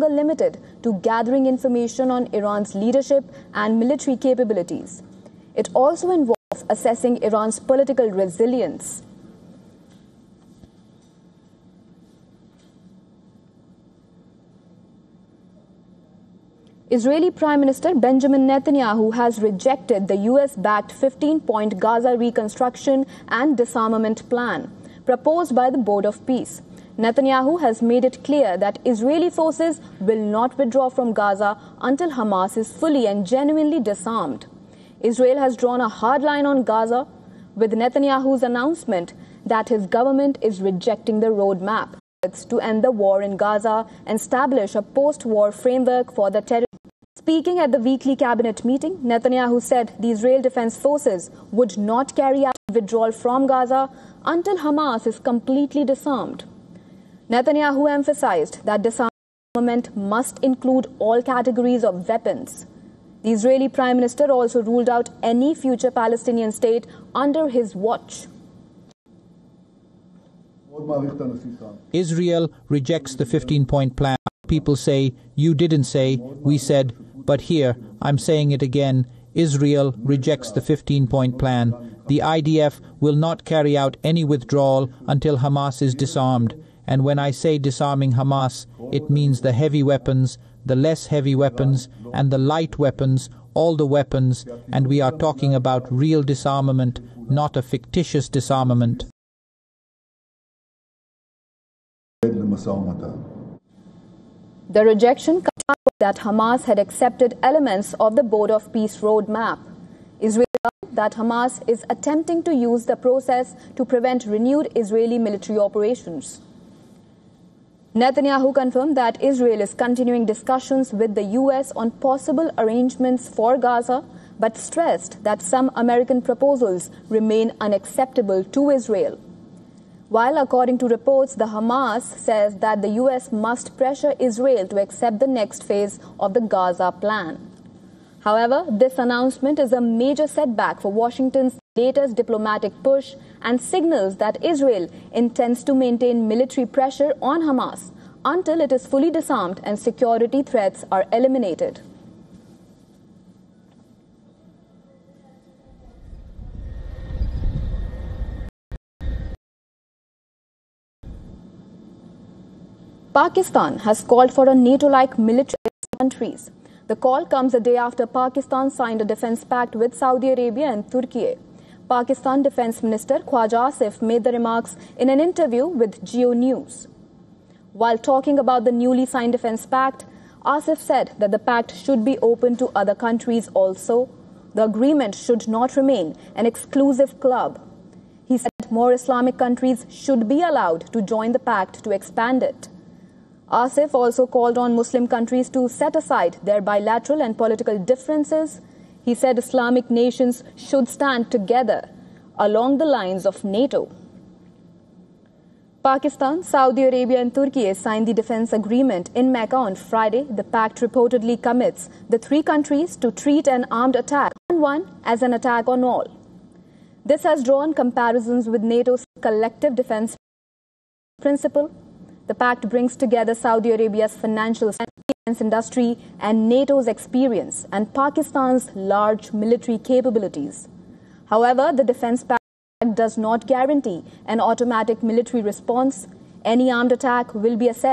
longer limited to gathering information on Iran's leadership and military capabilities. It also involves assessing Iran's political resilience. Israeli Prime Minister Benjamin Netanyahu has rejected the US-backed 15-point Gaza reconstruction and disarmament plan proposed by the Board of Peace. Netanyahu has made it clear that Israeli forces will not withdraw from Gaza until Hamas is fully and genuinely disarmed. Israel has drawn a hard line on Gaza, with Netanyahu's announcement that his government is rejecting the roadmap to end the war in Gaza and establish a post-war framework for the territory. Speaking at the weekly cabinet meeting, Netanyahu said the Israel Defense Forces would not carry out withdrawal from Gaza until Hamas is completely disarmed. Netanyahu emphasized that disarmament must include all categories of weapons. The Israeli Prime Minister also ruled out any future Palestinian state under his watch. Israel rejects the 15-point plan. People say, you didn't say, we said, but here, I'm saying it again, Israel rejects the 15-point plan. The IDF will not carry out any withdrawal until Hamas is disarmed. And when I say disarming Hamas, it means the heavy weapons, the less heavy weapons, and the light weapons, all the weapons, and we are talking about real disarmament, not a fictitious disarmament. The rejection comes after that Hamas had accepted elements of the Board of Peace roadmap. Israel argued that Hamas is attempting to use the process to prevent renewed Israeli military operations. Netanyahu confirmed that Israel is continuing discussions with the US on possible arrangements for Gaza, but stressed that some American proposals remain unacceptable to Israel. While, according to reports, the Hamas says that the US must pressure Israel to accept the next phase of the Gaza plan. However, this announcement is a major setback for Washington's latest diplomatic push and signals that Israel intends to maintain military pressure on Hamas until it is fully disarmed and security threats are eliminated. Pakistan has called for a NATO-like military countries. The call comes a day after Pakistan signed a defense pact with Saudi Arabia and Turkey. Pakistan Defense Minister Khwaja Asif made the remarks in an interview with Geo News. While talking about the newly signed defense pact, Asif said that the pact should be open to other countries also. The agreement should not remain an exclusive club. He said more Islamic countries should be allowed to join the pact to expand it. Asif also called on Muslim countries to set aside their bilateral and political differences. He said Islamic nations should stand together along the lines of NATO. Pakistan, Saudi Arabia and Turkey signed the defense agreement in Mecca on Friday. The pact reportedly commits the three countries to treat an armed attack on one as an attack on all. This has drawn comparisons with NATO's collective defense principle. The pact brings together Saudi Arabia's financial defense industry and NATO's experience and Pakistan's large military capabilities. However, the defense pact does not guarantee an automatic military response. Any armed attack will be assessed